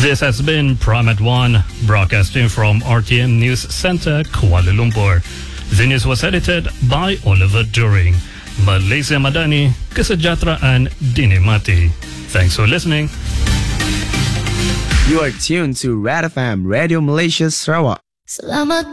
This has been Prime at 1, broadcasting from RTM News Center, Kuala Lumpur. The news was edited by Oliver During. Malaysia Madani, Kesejahteraan Dinikmati. Thanks for listening. You are tuned to Red FM Radio Malaysia Sarawak. Selamat